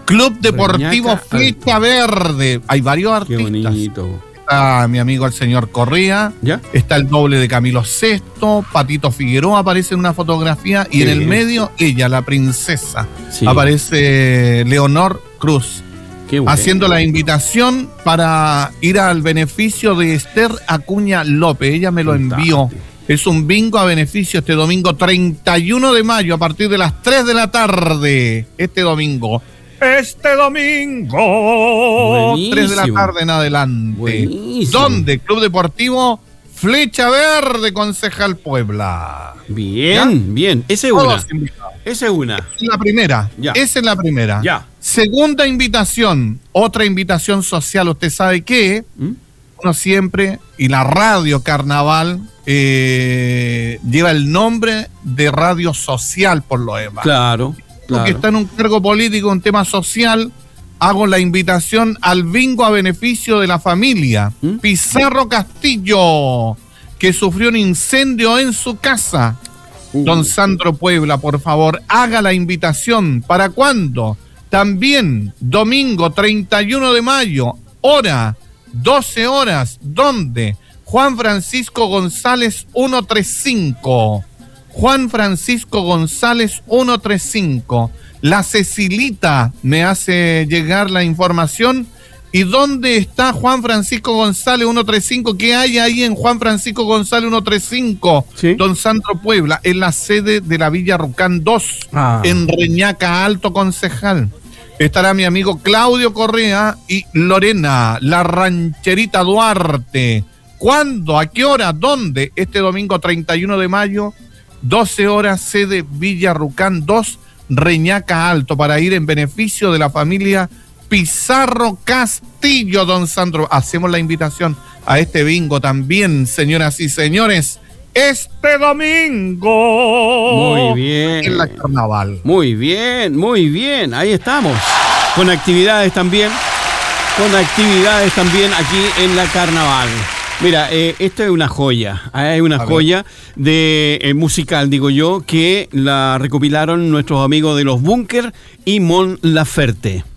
Club Deportivo Flecha Verde. Hay varios artistas. Qué bonito. Está mi amigo el señor Correa. ¿Ya? Está el doble de Camilo VI. Patito Figueroa aparece en una fotografía. Y en el medio, ella, la princesa. Sí. Aparece Leonor Cruz. Qué bueno. Haciendo la invitación para ir al beneficio de Esther Acuña López. Ella me lo envió. Es un bingo a beneficio este domingo 31 de mayo a partir de las 3 de la tarde. Este domingo. Buenísimo. 3 de la tarde en adelante. Buenísimo. ¿Dónde? Club Deportivo Flecha Verde, Concejal Puebla. Bien, ¿ya? Bien. Esa es una. Esa es una. Esa es la primera. Ya. Esa es la primera. Ya. Segunda invitación. Otra invitación social. Usted sabe que uno siempre, y la radio Carnaval lleva el nombre de radio social por lo demás. Claro. Porque está en un cargo político, un tema social, hago la invitación al bingo a beneficio de la familia Pizarro Castillo, que sufrió un incendio en su casa. Don Sandro Puebla, por favor, haga la invitación. ¿Para cuándo? También, domingo 31 de mayo, hora, 12 horas. ¿Dónde? Juan Francisco González 135. Juan Francisco González 135. La Cecilita me hace llegar la información. ¿Y dónde está Juan Francisco González 135? ¿Qué hay ahí en Juan Francisco González 135? ¿Sí? Don Sandro Puebla, en la sede de la Villa Rucán 2, en Reñaca Alto, concejal. Estará mi amigo Claudio Correa y Lorena, la rancherita Duarte. ¿Cuándo? ¿A qué hora? ¿Dónde? Este domingo 31 de mayo. 12 horas, sede Villa Rucán 2, Reñaca Alto, para ir en beneficio de la familia Pizarro Castillo, don Sandro. Hacemos la invitación a este bingo también, señoras y señores, este domingo. Muy bien. En la Carnaval. Muy bien, muy bien. Ahí estamos. Con actividades también. Con actividades también aquí en la Carnaval. Mira, esto es una joya, es una joya de musical, digo yo, que la recopilaron nuestros amigos de Los Búnker y Mon Laferte.